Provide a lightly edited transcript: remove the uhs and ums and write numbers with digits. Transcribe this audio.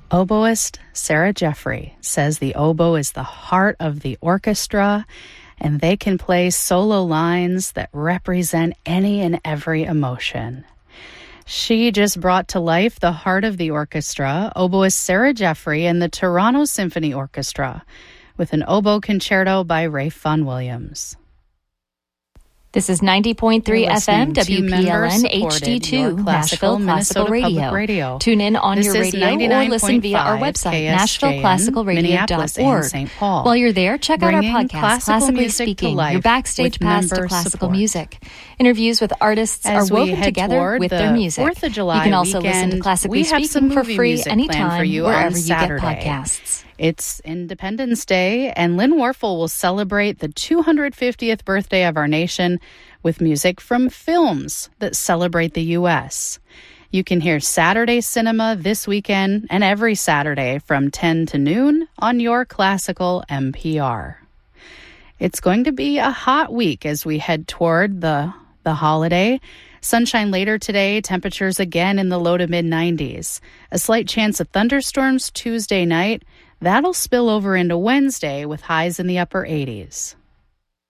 Oboist Sarah Jeffrey says the oboe is the heart of the orchestra, and they can play solo lines that represent any and every emotion. She just brought to life the heart of the orchestra, oboist Sarah Jeffrey and the Toronto Symphony Orchestra, with an oboe concerto by Rafe Vaughan Williams. This is 90.3 FM WPLN HD2 Nashville Classical Radio. Tune in on your radio or listen via our website, NashvilleClassicalRadio.org. While you're there, check out our podcast, Classically Speaking, your backstage pass to classical music. Interviews with artists are woven together with their music. You can also listen to Classically Speaking for free anytime, wherever you get podcasts. It's Independence Day, and Lynn Warfel will celebrate the 250th birthday of our nation with music from films that celebrate the U.S. You can hear Saturday Cinema this weekend and every Saturday from 10 to noon on your classical NPR. It's going to be a hot week as we head toward the holiday. Sunshine later today, temperatures again in the low to mid-90s. A slight chance of thunderstorms Tuesday night. That'll spill over into Wednesday with highs in the upper 80s.